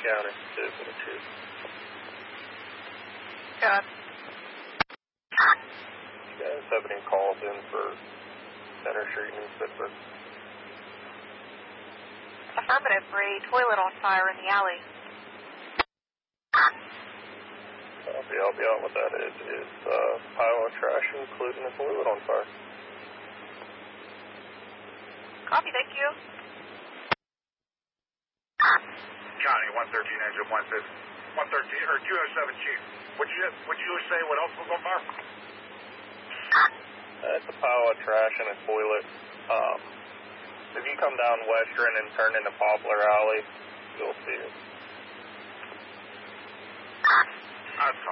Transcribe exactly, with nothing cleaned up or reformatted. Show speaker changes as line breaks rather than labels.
County, two for the two.
Got it.
You guys have any calls in for Center Street in East Pittsburgh?
Affirmative, Brady. Toilet on fire in the alley.
I'll be, I'll be out what that is. It's a uh, pile of trash including a toilet on fire.
Copy, thank you.
County, one thirteen, engine one fifty, one thirteen, or two oh seven, Chief. Would you, would you say what else was on fire?
Uh, it's a pile of trash and a toilet. Um, if you come down Western and turn into Poplar Alley, you'll see it.
That's